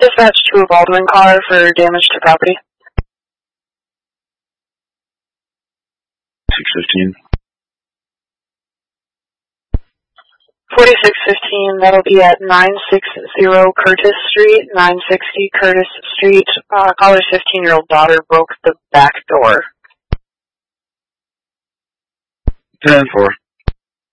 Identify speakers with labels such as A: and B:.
A: Dispatch to a Baldwin car for damage to property.
B: 615.
A: 4615, that'll be at 960 Curtis Street, 960 Curtis Street. Caller's 15-year-old daughter broke the back door.
B: 10-4.